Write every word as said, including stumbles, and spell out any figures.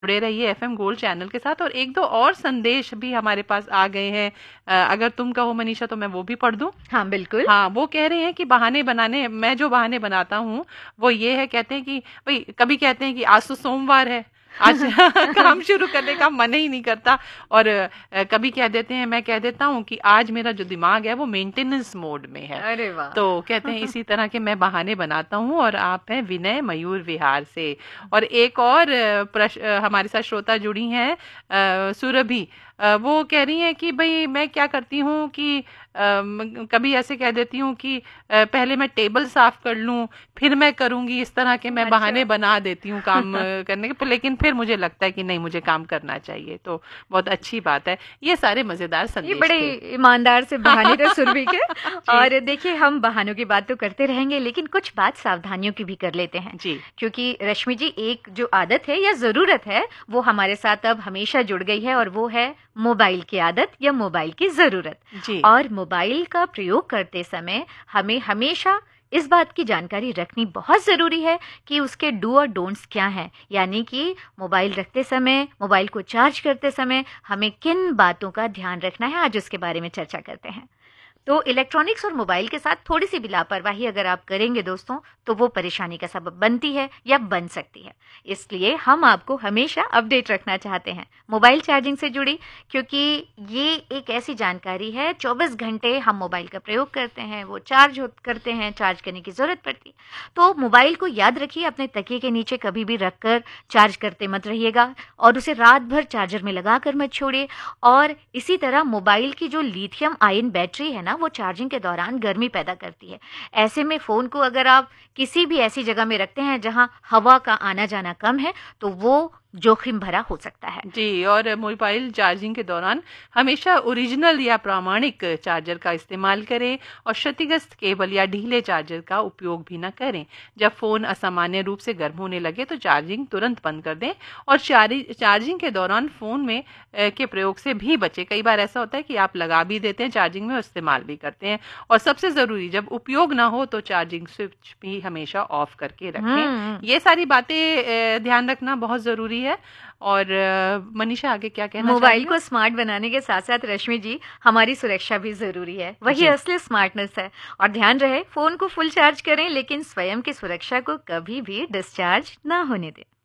जुड़े रहिए FM gold channel के साथ। और एक दो और संदेश भी हमारे पास आ गए हैं, अ, अगर तुम कहो मनीषा तो मैं वो भी पढ़ दूं। हाँ बिल्कुल। हाँ, वो कह रहे हैं कि बहाने बनाने, मैं जो बहाने बनाता हूँ वो ये है, कहते हैं कि भाई, कभी कहते हैं कि आज तो सोमवार है, आज काम शुरू करने का मन ही नहीं करता। और अ, कभी कह देते हैं, मैं कह देता हूँ कि आज मेरा जो दिमाग है वो मेंटेनेंस मोड में है। अरे वाह। तो कहते हैं इसी तरह के मैं बहाने बनाता हूँ। और आप हैं विनय मयूर विहार से। और एक और अ, प्रश्न, अ, हमारे साथ श्रोता जुड़ी हैं, अ, सुरभि। अ, वो कह रही हैं कि भाई मैं क्या करती हूँ कि अम, कभी ऐसे कह देती हूँ कि अ, पहले मैं टेबल साफ कर लूँ फिर मैं करूँगी, इस तरह के मैं बहाने अच्छा। बना देती हूँ काम अ, करने के, पर लेकिन फिर मुझे लगता है कि नहीं, मुझे काम करना चाहिए। तो बहुत अच्छी बात है। ये सारे मजेदार ये संदेश बड़े थे। ईमानदार से बहाने थे सुरभि के। जी। और देखिए, हम बहानों की बात तो करते रहेंगे, लेकिन कुछ बात सावधानियों की भी कर लेते हैं। जी। क्योंकि रश्मि जी, एक जो आदत है या जरूरत है वो हमारे साथ अब हमेशा जुड़ गई है, और वो है मोबाइल की आदत या मोबाइल की जरूरत। जी। और मोबाइल का प्रयोग करते समय हमें हमेशा इस बात की जानकारी रखनी बहुत ज़रूरी है कि उसके डू और डोंट्स क्या हैं। यानी कि मोबाइल रखते समय, मोबाइल को चार्ज करते समय हमें किन बातों का ध्यान रखना है, आज उसके बारे में चर्चा करते हैं। तो इलेक्ट्रॉनिक्स और मोबाइल के साथ थोड़ी सी भी लापरवाही अगर आप करेंगे दोस्तों, तो वो परेशानी का सबब बनती है या बन सकती है। इसलिए हम आपको हमेशा अपडेट रखना चाहते हैं मोबाइल चार्जिंग से जुड़ी, क्योंकि ये एक ऐसी जानकारी है, चौबीस घंटे हम मोबाइल का प्रयोग करते हैं, वो चार्ज हो करते हैं, चार्ज करने की ज़रूरत पड़ती है। तो मोबाइल को याद रखिए, अपने तकिए के नीचे कभी भी रख कर चार्ज करते मत रहिएगा, और उसे रात भर चार्जर में लगा कर मत छोड़िए। और इसी तरह मोबाइल की जो लिथियम आयन बैटरी है ना, वो चार्जिंग के दौरान गर्मी पैदा करती है। ऐसे में फ़ोन को अगर आप किसी भी ऐसी जगह में रखते हैं जहां हवा का आना जाना कम है, तो वो जोखिम भरा हो सकता है। जी, और मोबाइल चार्जिंग के दौरान हमेशा ओरिजिनल या प्रामाणिक चार्जर का इस्तेमाल करें, और क्षतिग्रस्त केबल या ढीले चार्जर का उपयोग भी ना करें। जब फ़ोन असामान्य रूप से गर्म होने लगे तो चार्जिंग तुरंत बंद कर दें, और चार्जिंग के दौरान फ़ोन में अ, के प्रयोग से भी बचें। कई बार ऐसा होता है कि आप लगा भी देते हैं चार्जिंग में और इस्तेमाल भी करते हैं। और सबसे ज़रूरी, जब उपयोग ना हो तो चार्जिंग स्विच भी हमेशा ऑफ करके रखें। हम्म। ये सारी बातें अ, ध्यान रखना बहुत ज़रूरी है। और अ, मनीषा आगे क्या कहना मोबाइल चाहेंगे? को स्मार्ट बनाने के साथ साथ रश्मि जी, हमारी सुरक्षा भी जरूरी है, वही जी। असली स्मार्टनेस है। और ध्यान रहे, फोन को फुल चार्ज करें, लेकिन स्वयं की सुरक्षा को कभी भी डिस्चार्ज ना होने दें।